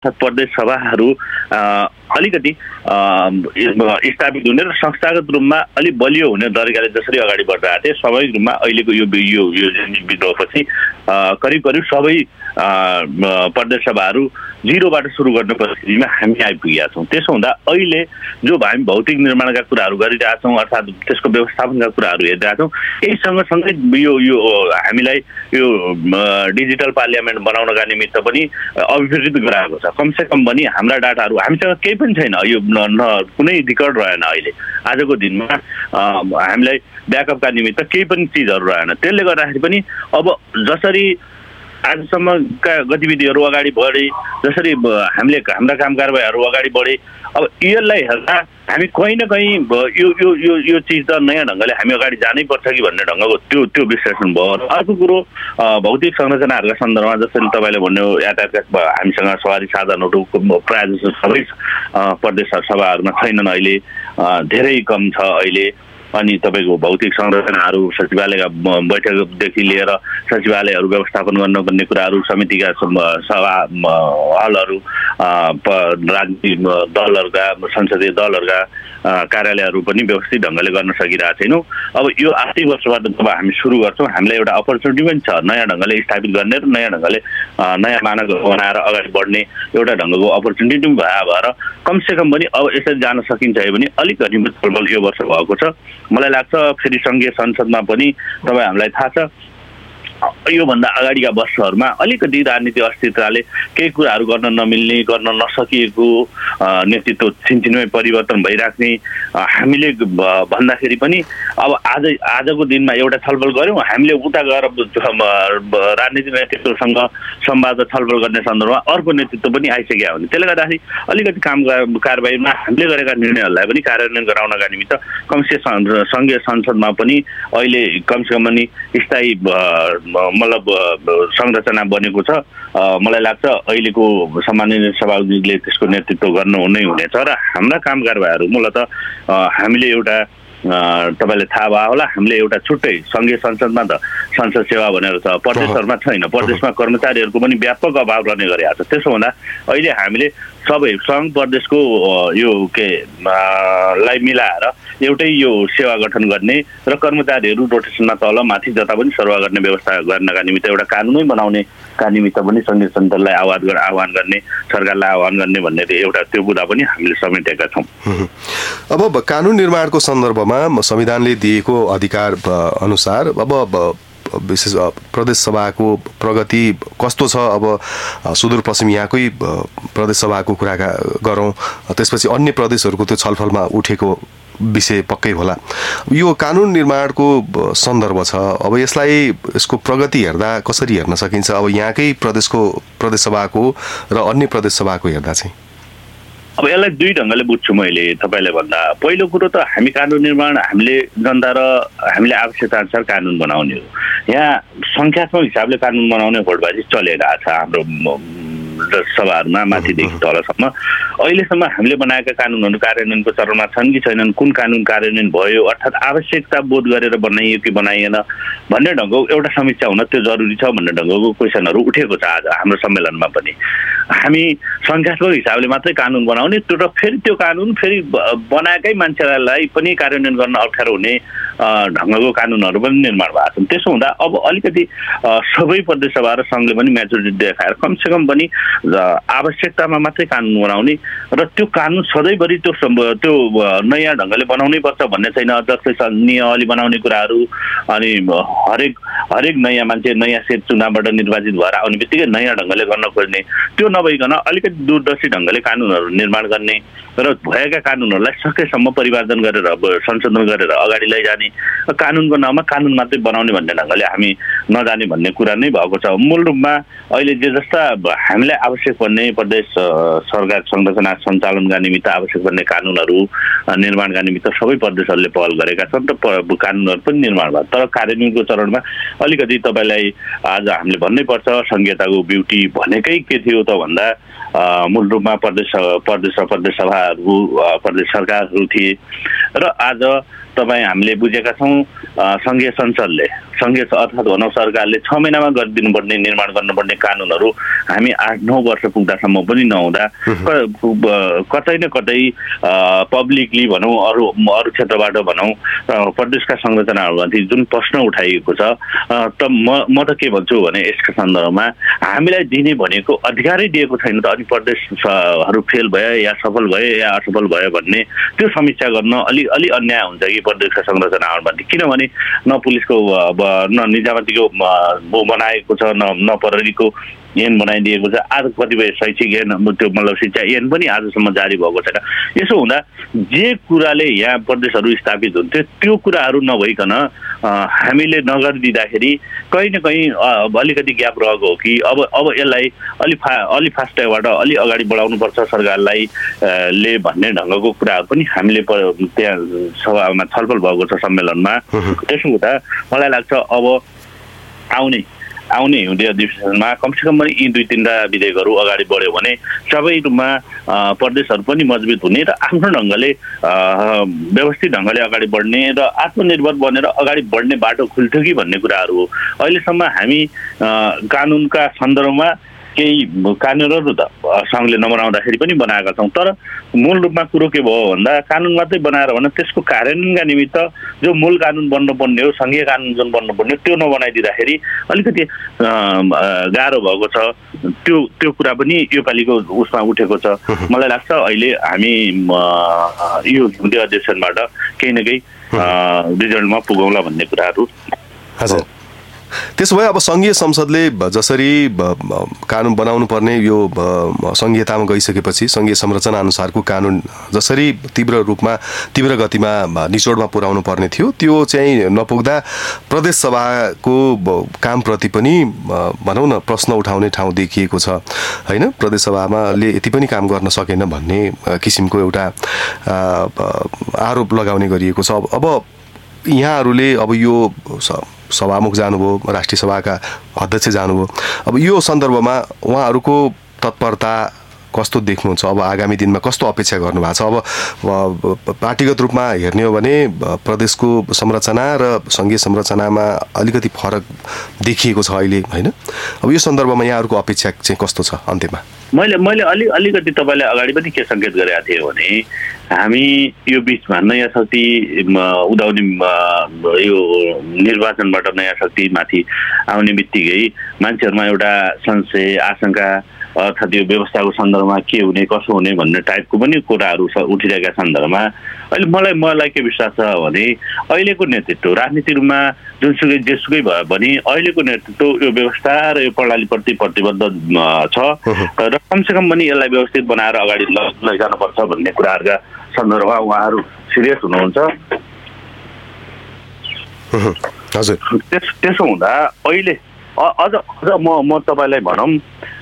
अर्थात् प्रदेश सभाहरू अलिकति स्थापित हुने र संस्थागत रूपमा अलिक बलियो हुने तरिकाले जसरी अगाडि बढिरहेको थिए स्वाभाविक रूपमा अहिलेको यो विद्रोहपछि करिब करिब सबै प्रदेश सभाहरू जिरोबाट सुरु गर्ने परिस्थितिमा हामी आइपुगेका छौँ। त्यसो हुँदा अहिले जो हामी भौतिक निर्माणका कुराहरू गरिरहेछौँ अर्थात् त्यसको व्यवस्थापनका कुराहरू हेरिरहेछौँ, यही सँगसँगै यो हामीलाई यो डिजिटल पार्लियामेन्ट बनाउनका निमित्त पनि अभिप्रेरित गराएको छ। कमसेकम पनि हाम्रा डाटाहरू हामीसँग केही पनि छैन, यो कुनै रिकर्ड रहेन। अहिले आजको दिनमा हामीलाई ब्याकअपका निमित्त केही पनि चिजहरू रहेन। त्यसले गर्दाखेरि पनि अब जसरी आजसम्मका गतिविधिहरू अगाडि बढे, जसरी हामीले हाम्रा काम कारबाहीहरू अगाडि बढे, अब यसलाई हेर्दा हामी कहीँ न कहीँ यो चिज त नयाँ ढङ्गले हामी अगाडि जानै पर्छ कि भन्ने ढङ्गको त्यो विश्लेषण भयो। अर्को कुरो भौतिक संरचनाहरूका सन्दर्भमा जसरी तपाईँले भन्यो यातायातका हामीसँग सवारी साधनहरू प्रायः जस्तो सबै प्रदेश सभाहरूमा छैनन्, अहिले धेरै कम छ अहिले। अनि तपाईँको भौतिक संरचनाहरू सचिवालयका बैठकदेखि लिएर सचिवालयहरू व्यवस्थापन गर्नुपर्ने कुराहरू, समितिका सभा हलहरू, राजनीतिक दलहरूका संसदीय दलहरूका कार्यालयहरू पनि व्यवस्थित ढङ्गले गर्न सकिरहेको छैनौँ। अब यो आर्थिक वर्षबाट जब हामी सुरु गर्छौँ हामीलाई एउटा अपर्च्युनिटी पनि छ नयाँ ढङ्गले स्थापित गर्ने र नयाँ ढङ्गले नयाँ मानक बनाएर अगाडि बढ्ने एउटा ढङ्गको अपर्च्युनिटी पनि भएर कमसेकम पनि अब यसरी जान सकिन्छ भने अलिक घटिमत छलफल यो वर्ष भएको छ। मलाई लाग्छ फेरि सङ्घीय संसदमा पनि तपाईँ हामीलाई थाहा छ योभन्दा अगाडिका वर्षहरूमा अलिकति राजनीतिक अस्थिरताले केही कुराहरू गर्न नमिल्ने, गर्न नसकिएको, नेतृत्व छिनछिनमै परिवर्तन भइराख्ने हामीले भन्दाखेरि पनि अब आजको दिनमा एउटा छलफल गऱ्यौँ, हामीले उता गएर राजनीतिक नेतृत्वसँग संवाद छलफल गर्ने सन्दर्भमा अर्को नेतृत्व पनि आइसकेका हुने। त्यसले गर्दाखेरि अलिकति काम कारबाहीमा हामीले गरेका निर्णयहरूलाई पनि कार्यान्वयन गराउनका निमित्त कमसेकम सङ्घीय संसदमा पनि अहिले कमसेकम पनि स्थायी मतलब संरचना बनेको छ। मलाई लाग्छ अहिलेको सामान्य सभापतिले त्यसको नेतृत्व गर्नु नै हुनेछ र हाम्रा काम कारबाहीहरू मूलतः हामीले एउटा तपाईँले थाहा भयो होला हामीले एउटा छुट्टै सङ्घीय संसदमा त संसद सेवा भनेर छ, प्रदेशहरूमा छैन। प्रदेशमा कर्मचारीहरूको पनि व्यापक अभाव रहने गरेको छ। त्यसो हुँदा अहिले हामीले सबै सङ्घ प्रदेशको यो लाई मिलाएर एउटै यो सेवा गठन गर्ने र कर्मचारीहरू रोटेसनमा तल माथि जता पनि सर्वा गर्ने व्यवस्था गर्नका निमित्त एउटा कानुनै बनाउनेका निमित्त पनि सङ्घीय संसदलाई आह्वान गर्ने, सरकारलाई आह्वान गर्ने भन्ने एउटा त्यो कुरा पनि हामीले समेटेका छौँ। अब कानुन निर्माणको सन्दर्भमा संविधानले दिएको अधिकार अनुसार अब विशेष प्रदेश सभाको प्रगति कस्तो छ? अब सुदूरपश्चिम यहाँकै प्रदेश सभाको कुरा गरौँ, त्यसपछि अन्य प्रदेशहरूको त्यो छलफलमा उठेको विषय पक्कै होला। यो कानुन निर्माणको सन्दर्भ छ, अब यसको प्रगति हेर्दा कसरी हेर्न सकिन्छ? अब यहाँकै प्रदेश सभाको र अन्य प्रदेश सभाको हेर्दा चाहिँ अब यसलाई दुई ढङ्गले बुझ्छु मैले तपाईँले भन्दा। पहिलो कुरो त हामी कानुन निर्माण हामीले जनता र हामीले आवश्यकता अनुसार कानुन बनाउने हो। यहाँ सङ्ख्यात्मक हिसाबले कानुन बनाउने भोटबाजी चलिरहेको छ हाम्रो सभाहरूमा माथिदेखि तलसम्म। अहिलेसम्म हामीले बनाएका कानुनहरू कार्यान्वयनको चरणमा छन् कि छैनन्, कुन कानुन कार्यान्वयन भयो अर्थात् आवश्यकता बोध गरेर बनाइयो कि बनाइएन भन्ने ढङ्गको एउटा समीक्षा हुन त्यो जरुरी छ भन्ने ढङ्गको क्वेसनहरू उठेको छ आज हाम्रो सम्मेलनमा पनि। हामी सङ्ख्यात्मक हिसाबले मात्रै कानुन बनाउने र फेरि त्यो कानुन फेरि बनाएकै मान्छेलाई पनि कार्यान्वयन गर्न अप्ठ्यारो हुने ढङ्गको कानुनहरू पनि निर्माण भएको छन्। त्यसो हुँदा अब अलिकति सबै प्रदेश सभा र सङ्घले पनि म्याचुरिटी देखाएर कमसेकम पनि आवश्यकतामा मात्रै कानुन बनाउने र त्यो कानुन सधैँभरि त्यो नयाँ ढङ्गले बनाउनै पर्छ भन्ने छैन। जस्तै नियमावली बनाउने कुराहरू अनि हरेक नयाँ मान्छे नयाँ सेट चुनावबाट निर्वाचित भएर आउने बित्तिकै नयाँ ढङ्गले गर्न खोज्ने त्यो नभइकन अलिकति दूरदर्शी ढङ्गले कानुनहरू निर्माण गर्ने र भएका कानुनहरूलाई सकेसम्म परिवर्तन गरेर संशोधन गरेर अगाडि लैजाने, कानुनको नाममा कानुन मात्रै बनाउने भन्ने ढङ्गले हामी नजाने भन्ने कुरा नै भएको छ। मूल रूपमा अहिले जे जस्ता हामीलाई आवश्यक पर्ने प्रदेश सरकार संरचना सञ्चालनका निमित्त आवश्यक पर्ने कानुनहरू निर्माणका निमित्त सबै प्रदेशहरूले पहल गरेका छन् र कानुनहरू पनि निर्माण भयो। तर कार्यान्वयनको चरणमा अलिकति तपाईँलाई आज हामीले भन्नै पर्छ संहिताको ब्युटी भनेकै के थियो त भन्दा मूल रूपमा प्रदेश सभाहरू प्रदेश सरकारहरू थिए र आज तपाईँ हामीले बुझेका छौँ सङ्घीय संसदले अर्थात् भनौँ सरकारले 6 महिनामा गरिदिनुपर्ने निर्माण गर्नुपर्ने कानुनहरू हामी 8-9 वर्ष पुग्दासम्म पनि नहुँदा कतै न कतै पब्लिकली भनौँ अरू क्षेत्रबाट भनौँ प्रदेशका संरचनाहरूमाथि जुन प्रश्न उठाइएको छ त म त के भन्छु भने यसका सन्दर्भमा हामीलाई दिने भनेको अधिकारै दिएको छैन त अनि प्रदेशहरू फेल भयो या सफल भयो या असफल भयो भन्ने त्यो समीक्षा गर्न अलि अन्याय हुन्छ कि प्रदेशका संरचनाहरूमाथि किनभने न पुलिसको न निजामतीको बनाएको छ न प्रहरीको ऐन बनाइदिएको छ आज कतिपय शैक्षिक ऐन त्यो मतलब शिक्षा ऐन पनि आजसम्म जारी भएको छैन यसो हुँदा जे कुराले यहाँ प्रदेशहरू स्थापित हुन्थ्यो त्यो कुराहरू नभइकन हामीले नगरिदिँदाखेरि कहीँ न कहीँ अलिकति ग्याप रहेको हो कि अब यसलाई अलि फास्टबाट अलि अगाडि बढाउनुपर्छ सरकारलाई ले भन्ने ढङ्गको कुराहरू पनि हामीले त्यहाँ सभामा छलफल भएको छ सम्मेलनमा त्यसो हुँदा मलाई लाग्छ अब आउने हिउँदे अधिवेशनमा कमसेकम पनि यी 2-3 विधेयकहरू अगाडि बढ्यो भने सबै रूपमा प्रदेशहरू पनि मजबुत हुने र आफ्नो ढङ्गले व्यवस्थित ढङ्गले अगाडि बढ्ने र आत्मनिर्भर बनेर अगाडि बढ्ने बाटो खुल्थ्यो कि भन्ने कुराहरू हो अहिलेसम्म हामी कानुनका सन्दर्भमा केही कानुनहरू त सङ्घले नबनाउँदाखेरि पनि बनाएका छौँ तर मूल रूपमा कुरो के भयो भन्दा कानुन मात्रै बनाएर भने त्यसको कार्यान्वयनका निमित्त जो मूल कानुन बन्नुपर्ने हो सङ्घीय कानुन जुन बन्नुपर्ने त्यो नबनाइदिँदाखेरि अलिकति गाह्रो भएको छ त्यो कुरा पनि योपालिको उसमा उठेको छ मलाई लाग्छ अहिले हामी यो हिउँदे अधिवेशनबाट केही न केही रिजल्टमा पुगौँला भन्ने कुराहरू हजुर त्यसो भए अब सङ्घीय संसदले जसरी कानुन बनाउनु पर्ने यो सङ्घीयतामा गइसकेपछि सङ्घीय संरचना अनुसारको कानुन जसरी तीव्र गतिमा निचोडमा पुर्याउनु पर्ने थियो त्यो चाहिँ नपुग्दा प्रदेश सभाको कामप्रति पनि भनौँ न प्रश्न उठाउने ठाउँ देखिएको छ होइन प्रदेश सभामाले यति पनि काम गर्न सकेन भन्ने किसिमको एउटा आरोप लगाउने गरिएको छ अब यहाँहरूले अब यो सभामुख जानुभयो राष्ट्रिय सभाका अध्यक्ष जानुभयो अब यो सन्दर्भमा उहाँहरूको तत्परता कस्तो देख्नुहुन्छ अब आगामी दिनमा कस्तो अपेक्षा गर्नुभएको छ अब पार्टीगत रूपमा हेर्ने हो भने प्रदेशको संरचना र सङ्घीय संरचनामा अलिकति फरक देखिएको छ अहिले होइन अब यो सन्दर्भमा यहाँहरूको अपेक्षा चाहिँ कस्तो छ अन्त्यमा मैले अलिकति तपाईँलाई अगाडि पनि के सङ्केत गरेका थिएँ भने हामी यो बिचमा नयाँ शक्ति उदाउने यो निर्वाचनबाट नयाँ शक्ति माथि आउने बित्तिकै मान्छेहरूमा एउटा संशय आशंका अर्थात् यो व्यवस्थाको सन्दर्भमा के हुने कसो हुने भन्ने टाइपको पनि कुराहरू उठिरहेका सन्दर्भमा अहिले मलाई के विश्वास छ भने अहिलेको नेतृत्व राजनीतिमा जुनसुकै जेसुकै भयो भने अहिलेको नेतृत्व यो व्यवस्था र यो प्रणालीप्रति प्रतिबद्ध छ र कमसेकम पनि यसलाई व्यवस्थित बनाएर अगाडि लैजानुपर्छ भन्ने कुराहरूका सन्दर्भमा उहाँहरू सिरियस हुनुहुन्छ हजुर त्यसो हुँदा अहिले अझ म तपाईँलाई भनौँ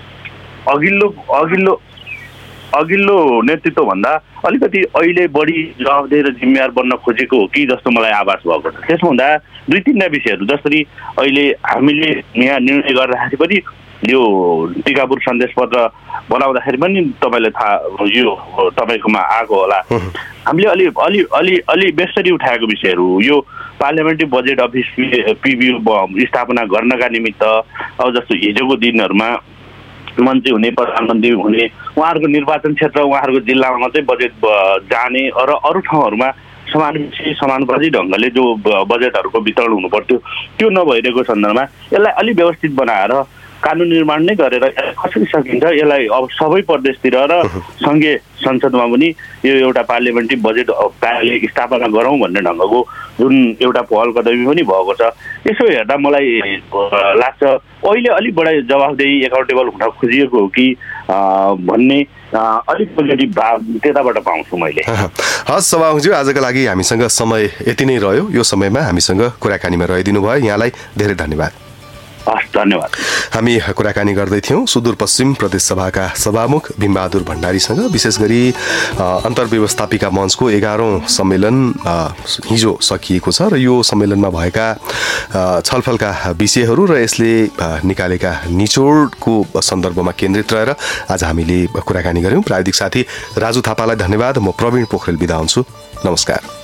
अघिल्लो नेतृत्व भन्दा अलिकति अहिले बढी जवाफदेही र जिम्मेवार बन्न खोजेको हो कि जस्तो मलाई आभास भएको छ त्यसो हुँदा 2-3 विषयहरू जसरी अहिले हामीले यहाँ निर्णय गर्दाखेरि पनि यो टिकापुर सन्देश पत्र बनाउँदाखेरि पनि तपाईँलाई थाहा यो तपाईँकोमा आएको होला हामीले अलि बेसरी उठाएको विषयहरू यो पार्लियामेन्ट्री बजेट अफिस पिबिओ स्थापना गर्नका निमित्त अब जस्तो हिजोको दिनहरूमा मन्त्री हुने प्रधानमन्त्री हुने उहाँहरूको निर्वाचन क्षेत्र उहाँहरूको जिल्लामा मात्रै बजेट जाने र अरू ठाउँहरूमा समानुपाती ढङ्गले जो बजेटहरूको वितरण हुनुपर्थ्यो त्यो नभइरहेको सन्दर्भमा यसलाई अलि व्यवस्थित बनाएर कानुन निर्माण नै गरेर कसरी सकिन्छ यसलाई अब सबै प्रदेशतिर र सङ्घीय संसदमा पनि यो एउटा पार्लियामेन्ट्री बजेट कार्यालय स्थापना गरौँ भन्ने ढङ्गको जुन एउटा पहल कदमी पनि भएको छ यसो हेर्दा मलाई लाग्छ अहिले अलिक बढी जवाफदेही एकाउन्टेबल हुन खोजिएको हो कि भन्ने अलिक पोजिटिभ भाव त्यताबाट पाउँछु मैले। हस् सभामुखज्यू आजका लागि हामीसँग समय यति नै रह्यो यो समयमा हामीसँग कुराकानीमा रहिदिनु भयो यहाँलाई धेरै धन्यवाद। धन्यवाद। हामी कुराकानी गर्दै थियौँ सुदूरपश्चिम प्रदेश सभाका सभामुख भीमबहादुर भण्डारीसँग विशेष गरी अन्तर्व्यवस्थापिका मञ्चको 11औं सम्मेलन हिजो सकिएको छ र यो सम्मेलनमा भएका छलफलका विषयहरू र यसले निकालेका निचोडको सन्दर्भमा केन्द्रित रहेर आज हामीले कुराकानी गर्यौँ। प्राविधिक साथी राजु थापालाई धन्यवाद। म प्रवीण पोखरेल बिदा हुन्छु। नमस्कार।